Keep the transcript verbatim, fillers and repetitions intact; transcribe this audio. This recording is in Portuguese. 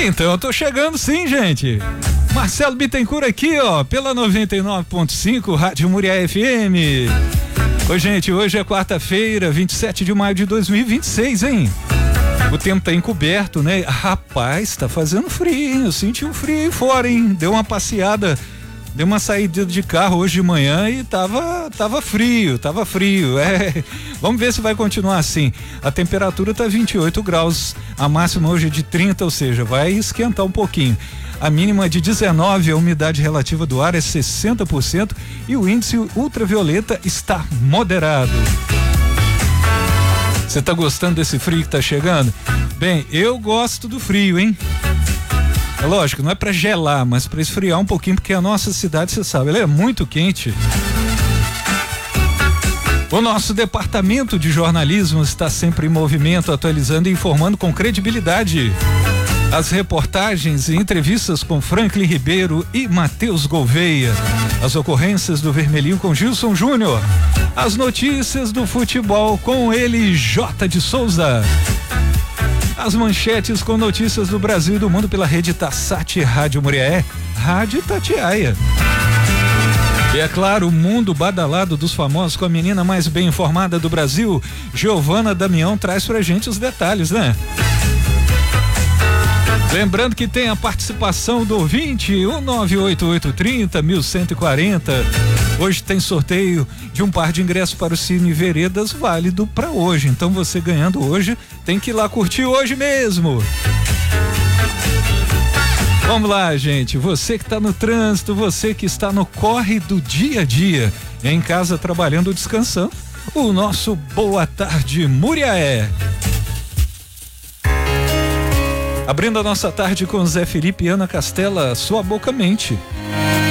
Então eu tô chegando sim, gente. Marcelo Bittencourt aqui, ó, pela noventa e nove ponto cinco, Rádio Muriaé F M. Oi, gente, hoje é quarta-feira, vinte e sete de maio de dois mil e vinte e seis, hein? O tempo tá encoberto, né? Rapaz, tá fazendo frio, hein? Eu senti um frio aí fora, hein? Deu uma passeada, deu uma saída de carro hoje de manhã e tava, tava frio, tava frio, é. Vamos ver se vai continuar assim. A temperatura tá vinte e oito graus, a máxima hoje é de trinta, ou seja, vai esquentar um pouquinho. A mínima é de dezenove, a umidade relativa do ar é sessenta por cento e o índice ultravioleta está moderado. Você tá gostando desse frio que tá chegando? Bem, eu gosto do frio, hein? É lógico, não é para gelar, mas para esfriar um pouquinho, porque a nossa cidade, você sabe, ela é muito quente. O nosso departamento de jornalismo está sempre em movimento, atualizando e informando com credibilidade. As reportagens e entrevistas com Franklin Ribeiro e Matheus Gouveia. As ocorrências do Vermelhinho com Gilson Júnior. As notícias do futebol com ele, J de Souza. As manchetes com notícias do Brasil e do mundo pela rede Tassat Rádio Muriaé, Rádio Itatiaia. E é claro, o mundo badalado dos famosos com a menina mais bem informada do Brasil, Giovana Damião, traz pra gente os detalhes, né? Lembrando que tem a participação do ouvinte, o nove oito oito três zero, mil cento e quarenta. Hoje tem sorteio de um par de ingressos para o Cine Veredas, válido para hoje. Então você ganhando hoje, tem que ir lá curtir hoje mesmo. Vamos lá, gente. Você que está no trânsito, você que está no corre do dia a dia, em casa trabalhando ou descansando, o nosso Boa Tarde Muriaé. Abrindo a nossa tarde com Zé Felipe e Ana Castela, Sua Boca Mente.